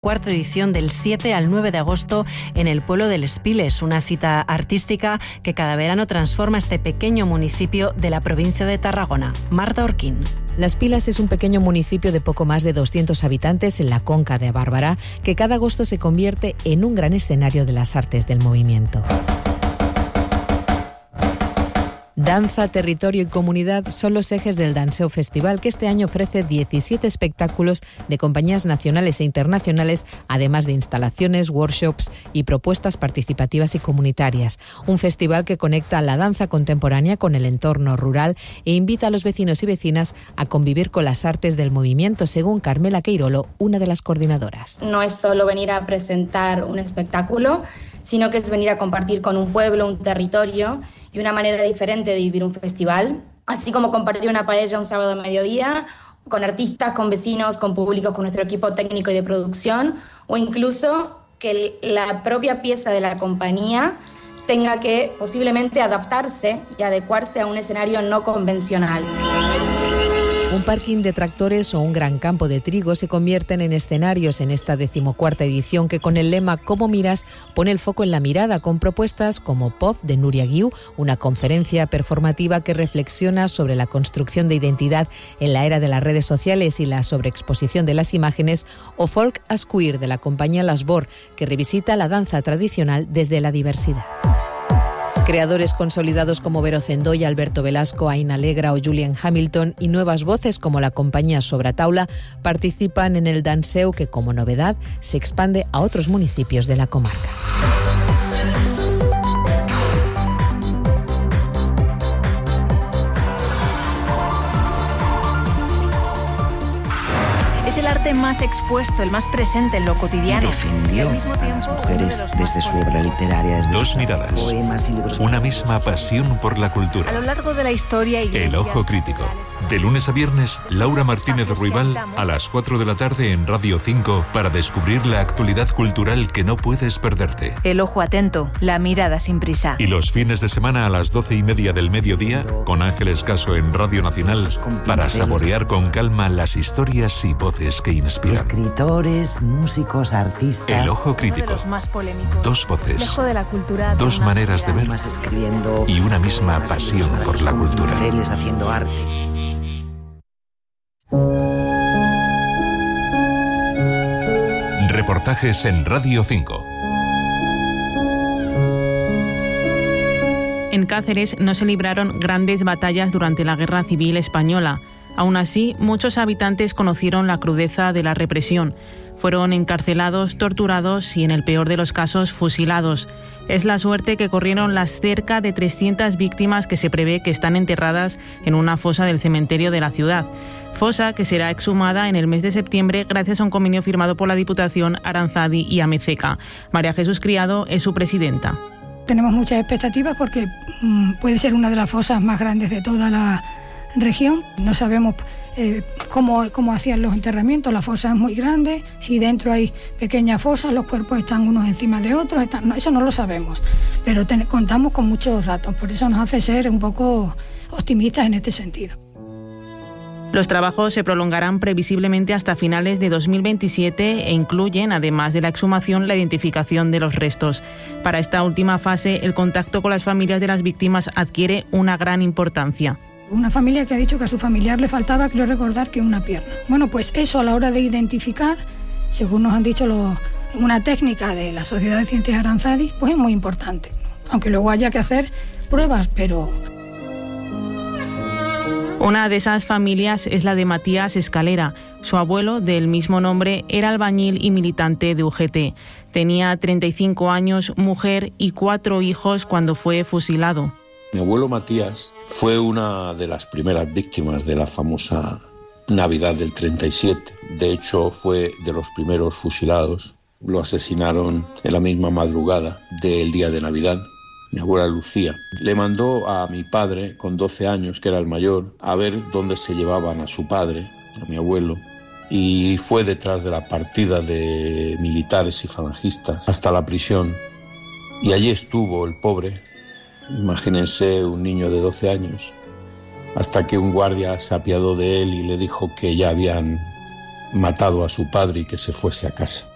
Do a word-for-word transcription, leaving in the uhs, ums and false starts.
Cuarta edición del siete al nueve de agosto en el pueblo de Les Piles, una cita artística que cada verano transforma este pequeño municipio de la provincia de Tarragona. Marta Orquín. Las Pilas es un pequeño municipio de poco más de doscientos habitantes en la Conca de Bárbara que cada agosto se convierte en un gran escenario de las artes del movimiento. Danza, territorio y comunidad son los ejes del Danseu Festival, que este año ofrece diecisiete espectáculos de compañías nacionales e internacionales, además de instalaciones, workshops y propuestas participativas y comunitarias. Un festival que conecta la danza contemporánea con el entorno rural e invita a los vecinos y vecinas a convivir con las artes del movimiento, según Carmela Queirolo, una de las coordinadoras. No es solo venir a presentar un espectáculo, sino que es venir a compartir con un pueblo, un territorio y una manera diferente de vivir un festival, así como compartir una paella un sábado a mediodía con artistas, con vecinos, con públicos, con nuestro equipo técnico y de producción, o incluso que la propia pieza de la compañía tenga que posiblemente adaptarse y adecuarse a un escenario no convencional. Un parking de tractores o un gran campo de trigo se convierten en escenarios en esta decimocuarta edición que, con el lema «Cómo miras», pone el foco en la mirada, con propuestas como Pop de Nuria Guiu, una conferencia performativa que reflexiona sobre la construcción de identidad en la era de las redes sociales y la sobreexposición de las imágenes, o Folk as Queer de la compañía Lasbor, que revisita la danza tradicional desde la diversidad. Creadores consolidados como Vero Zendoya, Alberto Velasco, Aina Alegra o Julian Hamilton y nuevas voces como la compañía Sobrataula participan en el Danseu, que como novedad se expande a otros municipios de la comarca. Es el arte más expuesto, el más presente en lo cotidiano. Y defendió al mismo tiempo, a las mujeres de desde su obra literaria. Desde Dos miradas, poemas y libros. una misma pasión por la A lo cultura. largo de la historia... El Ojo Crítico. De lunes a viernes, Laura Martínez Ruibal a las cuatro de la tarde en Radio cinco para descubrir la actualidad cultural que no puedes perderte. El ojo atento, la mirada sin prisa. Y los fines de semana a las doce y media del mediodía, con Ángeles Caso en Radio Nacional, para saborear con calma las historias y voces que inspiran. Escritores, músicos, artistas. El Ojo Crítico. Uno de los más polémicos. Dos voces, Lejos de la cultura, dos más maneras de ver Más escribiendo. y una misma poemas y pasión libros por la con cultura. pinceles, haciendo arte. Reportajes en Radio cinco. En Cáceres no se libraron grandes batallas durante la Guerra Civil Española. Aún así, muchos habitantes conocieron la crudeza de la represión. Fueron encarcelados, torturados y, en el peor de los casos, fusilados. Es la suerte que corrieron las cerca de trescientas víctimas que se prevé que están enterradas en una fosa del cementerio de la ciudad. Fosa que será exhumada en el mes de septiembre gracias a un convenio firmado por la Diputación, Aranzadi y Amezeca. María Jesús Criado es su presidenta. Tenemos muchas expectativas porque mmm, puede ser una de las fosas más grandes de toda la región. No sabemos eh, cómo, cómo hacían los enterramientos. La fosa es muy grande, si dentro hay pequeñas fosas, los cuerpos están unos encima de otros, están, no, eso no lo sabemos, pero ten, contamos con muchos datos, por eso nos hace ser un poco optimistas en este sentido. Los trabajos se prolongarán previsiblemente hasta finales de dos mil veintisiete e incluyen, además de la exhumación, la identificación de los restos. Para esta última fase, el contacto con las familias de las víctimas adquiere una gran importancia. Una familia que ha dicho que a su familiar le faltaba, creo recordar, que una pierna. Bueno, pues eso a la hora de identificar, según nos han dicho los, una técnica de la Sociedad de Ciencias Aranzadi, pues es muy importante. Aunque luego haya que hacer pruebas, pero... Una de esas familias es la de Matías Escalera. Su abuelo, del mismo nombre, era albañil y militante de U G T. Tenía treinta y cinco años, mujer y cuatro hijos cuando fue fusilado. Mi abuelo Matías fue una de las primeras víctimas de la famosa Navidad del treinta y siete. De hecho, fue de los primeros fusilados. Lo asesinaron en la misma madrugada del día de Navidad. Mi abuela Lucía le mandó a mi padre, con doce años, que era el mayor, a ver dónde se llevaban a su padre, a mi abuelo, y fue detrás de la partida de militares y falangistas hasta la prisión. Y allí estuvo el pobre, imagínense un niño de doce años, hasta que un guardia se apiadó de él y le dijo que ya habían matado a su padre y que se fuese a casa.